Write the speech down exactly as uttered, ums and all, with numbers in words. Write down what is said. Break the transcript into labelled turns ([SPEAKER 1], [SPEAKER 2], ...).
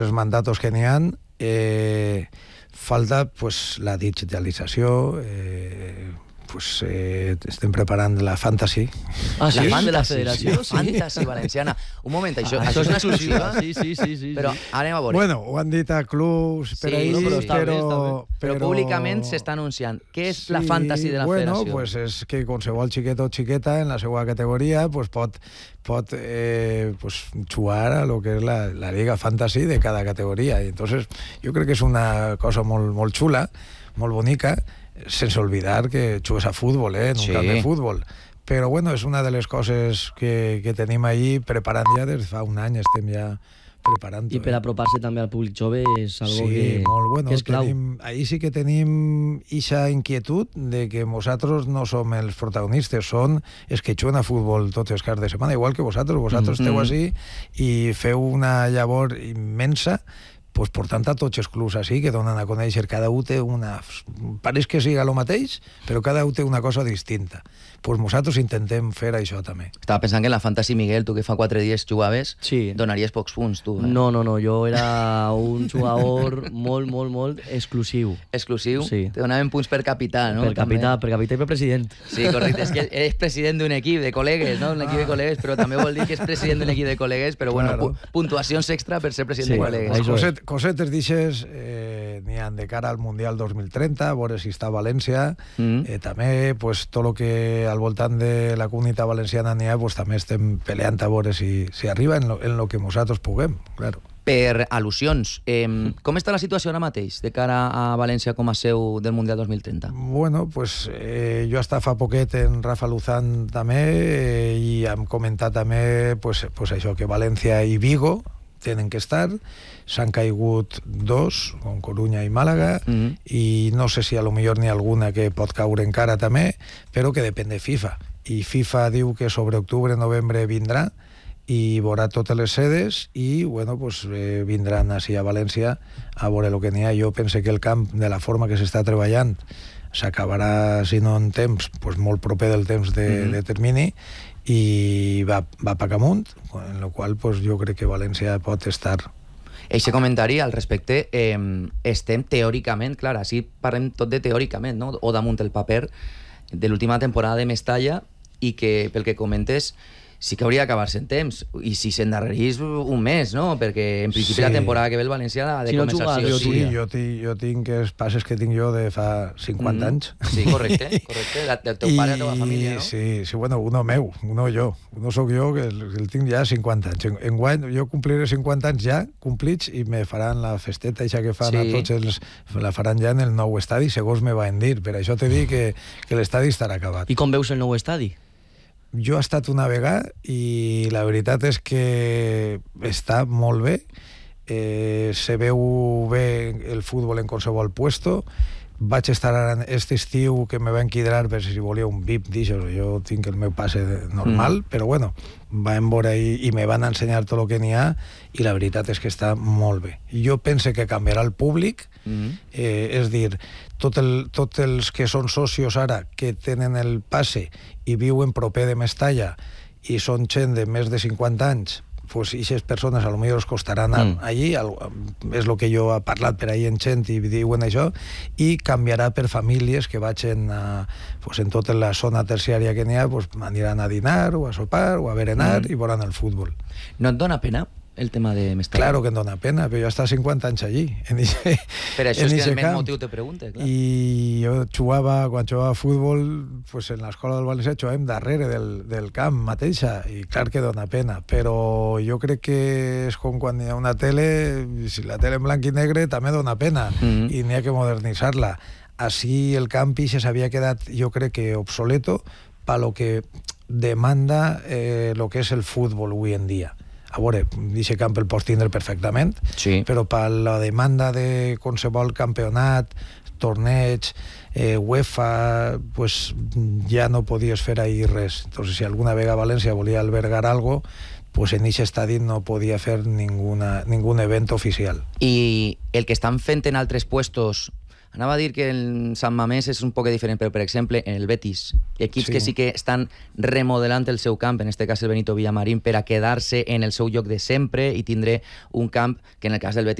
[SPEAKER 1] els mandatos que n'hi ha, eh, falta pues, la digitalització, eh, pues, eh, estem preparant la Fantasy.
[SPEAKER 2] Ah, sí?
[SPEAKER 3] La
[SPEAKER 2] De
[SPEAKER 3] Fantasy,
[SPEAKER 2] la federació,
[SPEAKER 3] sí.
[SPEAKER 2] sí.
[SPEAKER 3] Fantasy valenciana. Un moment, això,
[SPEAKER 2] Ah,
[SPEAKER 3] això és una exclusiva.
[SPEAKER 2] Sí, sí, sí, sí.
[SPEAKER 3] Però anem a veure.
[SPEAKER 1] Bueno, ho han dit a clubs per
[SPEAKER 3] Sí,
[SPEAKER 1] ahir,
[SPEAKER 3] no,
[SPEAKER 2] però està bé,
[SPEAKER 1] però,
[SPEAKER 2] està bé.
[SPEAKER 3] Però públicament s'està anunciant. Què és la
[SPEAKER 1] Sí,
[SPEAKER 3] Fantasy de la
[SPEAKER 1] bueno,
[SPEAKER 3] federació?
[SPEAKER 1] Pues és que qualsevol xiquet o xiqueta en la seva categoria pues pot, pot eh, pues, jugar a lo que és la, la Liga Fantasy de cada categoria. I entonces jo crec que és una cosa molt, molt xula, molt bonica, sense olvidar que jugues a futbol, eh, en un
[SPEAKER 3] Sí.
[SPEAKER 1] camp de futbol. Però bueno, és una de les coses que, que tenim ahí preparant ja des de fa un any, estem ja preparant.
[SPEAKER 2] I per apropar-se també al públic jove és algo
[SPEAKER 1] sí,
[SPEAKER 2] que,
[SPEAKER 1] molt bueno.
[SPEAKER 2] que és clau.
[SPEAKER 1] Tenim, ahí sí que tenim ixa inquietud de que nosaltres no som els protagonistes, són els que juguen a futbol tots els caps de setmana, igual que vosaltres. Vosaltres
[SPEAKER 3] Mm-hmm.
[SPEAKER 1] esteu així i feu una llavor immensa pues, portant a tots els clubs així, que donen a conèixer, cada un té una... Pareix que siga el mateix, però cada un té una cosa distinta. Pues nosaltres intentem fer això també.
[SPEAKER 3] Estava pensant que en la Fantasy, Miguel, tu que fa quatre dies jugaves,
[SPEAKER 2] Sí.
[SPEAKER 3] donaries pocs punts, tu. Eh?
[SPEAKER 2] No, no, no, jo era un jugador molt, molt, molt exclusiu.
[SPEAKER 3] Exclusiu?
[SPEAKER 2] Sí.
[SPEAKER 3] Te donaven punts per capità, no?
[SPEAKER 2] Per capità,
[SPEAKER 3] També.
[SPEAKER 2] per capità i per president.
[SPEAKER 3] Sí, correcte. És que eres president d'un equip de col·legues, no? Un equip de col·legues, però també vol dir que és president d'un equip de col·legues, però bueno,
[SPEAKER 1] Claro.
[SPEAKER 3] pu puntuacions extra per ser president
[SPEAKER 2] Sí,
[SPEAKER 3] de
[SPEAKER 2] bueno,
[SPEAKER 3] col·legues.
[SPEAKER 2] això és.
[SPEAKER 1] Coset, cosetes d'ixes eh, n'hi ha de cara al Mundial dos mil trenta, a veure si està a València.
[SPEAKER 3] Mm.
[SPEAKER 1] Eh, també pues, tot el que al voltant de la comunitat valenciana n'hi ha, pues, també estem peleant a veure si, si arriba en lo, en lo que nosaltres puguem, claro.
[SPEAKER 3] Per al·lusions, eh, com està la situació ara mateix de cara a València com a seu del Mundial dos mil trenta?
[SPEAKER 1] Bueno, pues eh, jo hasta fa poquet en Rafa Luzán també eh, i hem comentat també pues, pues això, que València i Vigo tenen que estar, s'han caigut dos, con Coruña i Màlaga,
[SPEAKER 3] Mhm.
[SPEAKER 1] i no sé si a lo millor n'hi ha alguna que pot caure encara també, però que depèn de FIFA. I FIFA diu que sobre octubre, novembre vindrà i veurà totes les sedes i bueno, pues, eh, vindran així a València a veure el que n'hi ha. Jo pense que el camp, de la forma que s'està treballant, s'acabarà, si no en temps, pues, molt proper del temps de,
[SPEAKER 3] Mhm.
[SPEAKER 1] de termini i va, va pagar amunt, en el qual pues, jo crec que València pot estar.
[SPEAKER 3] Eixe comentari al respecte, eh, estem teòricament, clar, així parlem tot de teòricament, no? O damunt el paper de l'última temporada de Mestalla i que, pel que comentes, sí que hauria d'acabar-se en temps. I si s'endarrerís un mes, no? Perquè en principi
[SPEAKER 1] Sí.
[SPEAKER 3] la temporada que ve el València ha de
[SPEAKER 2] Si no
[SPEAKER 3] començar
[SPEAKER 2] jugar,
[SPEAKER 3] sí o
[SPEAKER 2] jo
[SPEAKER 3] sí.
[SPEAKER 1] Sí,
[SPEAKER 2] diria.
[SPEAKER 1] jo, tinc, jo tinc els passes que tinc jo de fa cinquanta
[SPEAKER 3] Mm.
[SPEAKER 1] anys.
[SPEAKER 3] Sí, correcte, correcte. La- Del teu pare i la teva família, no?
[SPEAKER 1] Sí, sí, bueno, uno meu, uno jo. Uno sóc jo, que el, el tinc ja cinquanta anys. En, enguany jo compliré cinquanta anys ja complits i me faran la festeta eixa que fan
[SPEAKER 3] Sí.
[SPEAKER 1] a tots els... La faran ja en el nou estadi, segons me van dir. Per això te dic que, que l'estadi estarà acabat.
[SPEAKER 2] I com veus el nou estadi?
[SPEAKER 1] Jo he estat una vegada i la veritat és que està molt bé. Eh, se veu bé el futbol en qualsevol puesto. Vaig estar ara aquest estiu que me van quidrar per si volia un V I P d'això. Jo tinc el meu passe normal, mm. però bueno, vam veure ahí i me van ensenyar tot el que n'hi ha i la veritat és que està molt bé. Jo pense que canviarà el públic,
[SPEAKER 3] Mm.
[SPEAKER 1] eh, és dir, tot el, tots els que són socios ara que tenen el passe i viuen proper de Mestalla i són gent de més de cinquanta anys, pues aquestes persones a lo millor els costarà anar
[SPEAKER 3] Mm.
[SPEAKER 1] allí, al- és el que jo he parlat per ahí en gent i diuen això, i canviarà per famílies que vagin a, pues, en tota la zona terciària que n'hi ha, pues, aniran a dinar o a sopar o a berenar
[SPEAKER 3] Mm.
[SPEAKER 1] i veuran el futbol.
[SPEAKER 3] No et dona pena el tema de Mestalla?
[SPEAKER 1] Claro que em dona pena, però jo he estat cinquanta anys allí. En ixe,
[SPEAKER 3] Per això
[SPEAKER 1] en
[SPEAKER 3] és que
[SPEAKER 1] ixe
[SPEAKER 3] el meu
[SPEAKER 1] camp.
[SPEAKER 3] motiu te pregunte, clar.
[SPEAKER 1] I jo jugava, quan jugava a futbol, pues en l'escola del València jugàvem darrere del, del camp mateixa, i clar que dona pena, però jo crec que és com quan hi ha una tele, si la tele en blanc i negre també dona pena,
[SPEAKER 3] Mhm.
[SPEAKER 1] i n'hi ha que modernitzar-la. Així el camp ixe s'havia quedat, jo crec que obsoleto, per lo que demanda eh, lo que és el futbol avui en dia. A veure, aquest camp el pots tindre perfectament,
[SPEAKER 3] Sí.
[SPEAKER 1] però per la demanda de qualsevol campionat, torneig, eh, UEFA, pues ja no podies fer ahir res. Entonces, si alguna vegada València volia albergar algo, pues en aquest estadi no podia fer ninguna, ningún event oficial.
[SPEAKER 3] I el que estan fent en altres puestos Anava a dir que el Sant Mamés és un poc diferent, però, per exemple, en el Betis, equips
[SPEAKER 1] Sí.
[SPEAKER 3] que sí que estan remodelant el seu camp, en este cas el Benito Villamarín, per a quedar-se en el seu lloc de sempre i tindre un camp que en el cas del Betis